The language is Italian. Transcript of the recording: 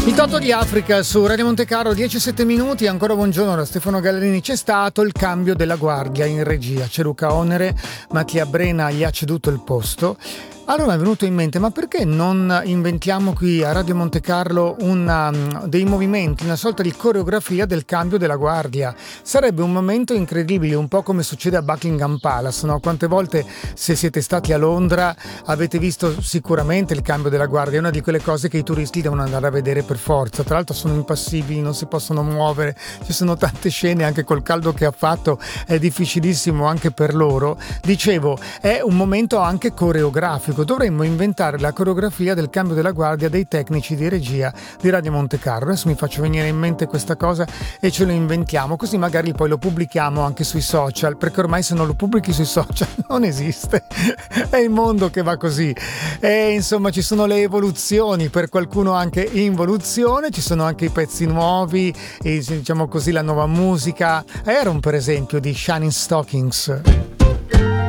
Il Toto di Africa su Radio Monte Carlo, 17 minuti, ancora buongiorno da Stefano Gallerini. C'è stato il cambio della guardia in regia, c'è Luca Onere, Mattia Brena gli ha ceduto il posto. Allora mi è venuto in mente, ma perché non inventiamo qui a Radio Monte Carlo dei movimenti, una sorta di coreografia del cambio della guardia? Sarebbe un momento incredibile, un po' come succede a Buckingham Palace, no? Quante volte, se siete stati a Londra, avete visto sicuramente il cambio della guardia, è una di quelle cose che i turisti devono andare a vedere per forza. Tra l'altro sono impassibili, non si possono muovere, ci sono tante scene, anche col caldo che ha fatto è difficilissimo anche per loro. Dicevo, è un momento anche coreografico. Dovremmo inventare la coreografia del cambio della guardia dei tecnici di regia di Radio Monte Carlo. Adesso mi faccio venire in mente questa cosa e ce lo inventiamo, così magari poi lo pubblichiamo anche sui social, perché ormai se non lo pubblichi sui social non esiste, è il mondo che va così. E insomma ci sono le evoluzioni, per qualcuno anche involuzione, ci sono anche i pezzi nuovi e diciamo così la nuova musica. Aaron per esempio di Shining Stockings.